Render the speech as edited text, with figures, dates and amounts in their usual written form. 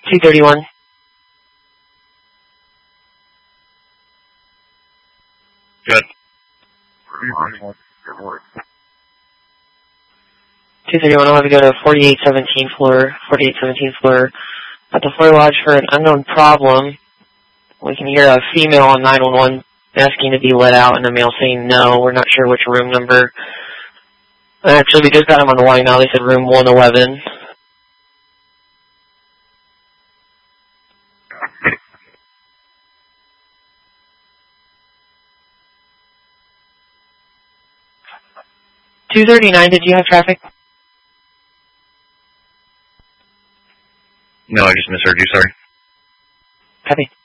231. Good. 231, I'll have to go to 4817 floor at the Floor Lodge for an unknown problem. We can hear a female on 911 asking to be let out and a male saying no. We're not sure which room number. Actually, we just got him on the line now. They said room 111. $239, did you have traffic? No, I just misheard you, sorry. Copy.